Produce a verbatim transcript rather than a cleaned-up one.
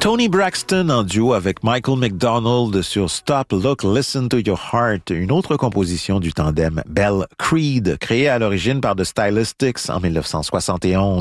Tony Braxton en duo avec Michael McDonald sur Stop, Look, Listen to Your Heart, une autre composition du tandem Bell Creed, créée à l'origine par The Stylistics en dix-neuf cent soixante et onze.